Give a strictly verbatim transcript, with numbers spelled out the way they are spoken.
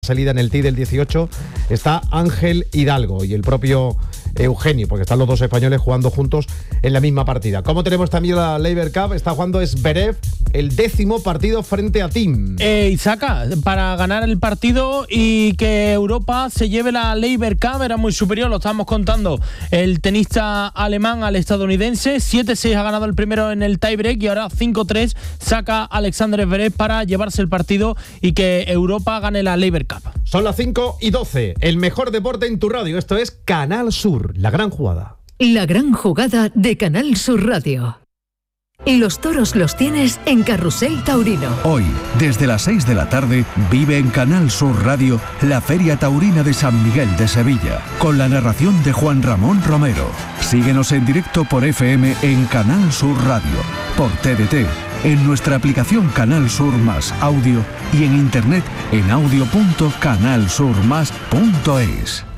salida en el T I del dieciocho está Ángel Hidalgo y el propio Eugenio, porque están los dos españoles jugando juntos en la misma partida. Como tenemos también la Laver Cup, está jugando Zverev el décimo partido frente a Thiem. Eh, Isaka, para ganar el partido y que Europa se lleve la Laver Cup era muy superior, lo estábamos contando. El tenista alemán al estadounidense, siete seis ha ganado el primero en el tiebreak y ahora cinco tres saca Alexander Zverev para llevarse el partido y que Europa gane la Laver Cup. Son las cinco y doce, el mejor deporte en tu radio, esto es Canal Sur, la gran jugada. La gran jugada de Canal Sur Radio. Los toros los tienes en Carrusel Taurino. Hoy, desde las seis de la tarde, vive en Canal Sur Radio la Feria Taurina de San Miguel de Sevilla, con la narración de Juan Ramón Romero. Síguenos en directo por F M en Canal Sur Radio, por T D T, en nuestra aplicación Canal Sur Más Audio y en internet en audio punto canal sur más punto es.